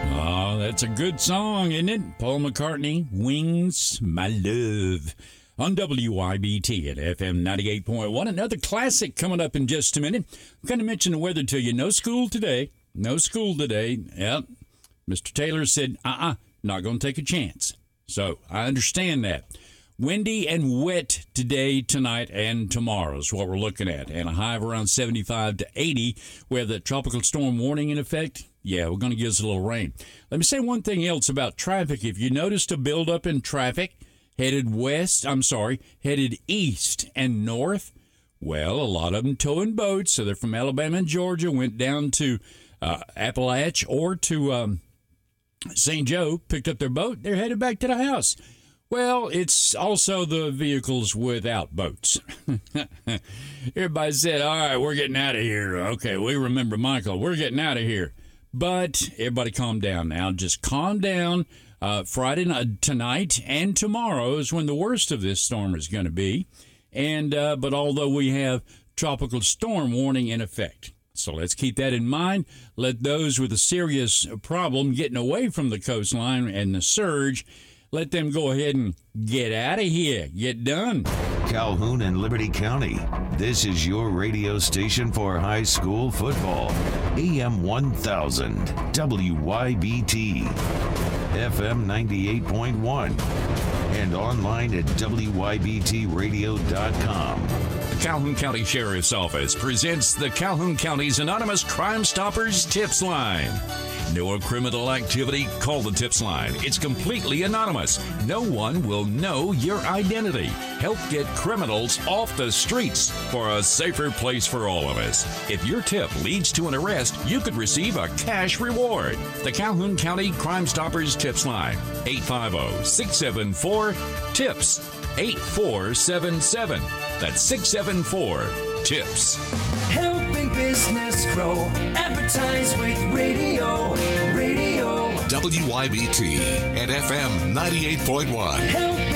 Oh, that's a good song, isn't it? Paul McCartney, Wings, My Love, on WYBT at FM 98.1. Another classic coming up in just a minute. I'm going to mention the weather to you. No school today. No school today. Yep. Mr. Taylor said, not going to take a chance. So I understand that. Windy and wet today, tonight, and tomorrow is what we're looking at. And a high of around 75 to 80. We have the tropical storm warning in effect. Yeah, we're going to get us a little rain. Let me say one thing else about traffic. If you noticed a buildup in traffic headed east and north, well, a lot of them towing boats. So they're from Alabama and Georgia, went down to Appalachia or to St. Joe, picked up their boat. They're headed back to the house. Well, it's also the vehicles without boats. Everybody said, all right, we're getting out of here. Okay, we remember Michael. We're getting out of here. But everybody calm down now. Just calm down. Friday night, tonight and tomorrow is when the worst of this storm is going to be. And but although we have tropical storm warning in effect. So let's keep that in mind. Let those with a serious problem getting away from the coastline and the surge, let them go ahead and get out of here. Get done. Calhoun and Liberty County. This is your radio station for high school football. AM 1000, WYBT, FM 98.1, and online at WYBTradio.com. The Calhoun County Sheriff's Office presents the Calhoun County's Anonymous Crime Stoppers Tips Line. Know a criminal activity? Call the Tips Line. It's completely anonymous. No one will know your identity. Help get criminals off the streets for a safer place for all of us. If your tip leads to an arrest, you could receive a cash reward. The Calhoun County Crime Stoppers Tips Line. 850-674-TIPS. 8477. That's 674-TIPS. Helping business grow. Advertise with radio. WYBT and FM 98.1. Help